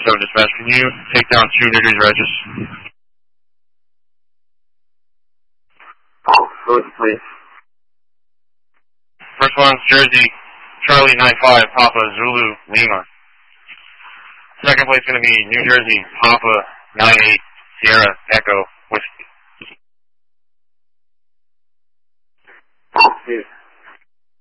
7 dispatch. Can you take down 2 New Jersey regis? Please. First one's Jersey, Charlie 95, Papa, Zulu, Lima. Second place is going to be New Jersey, Papa, 98, Sierra, Echo, Whiskey. Please.